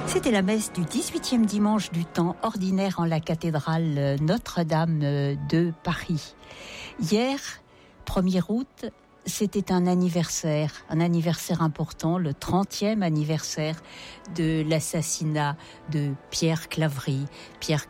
C'était la messe du 18e dimanche du temps ordinaire en la cathédrale Notre-Dame de Paris. Hier, 1er août, c'était un anniversaire important, le 30e anniversaire de l'assassinat de Pierre Claverie. Pierre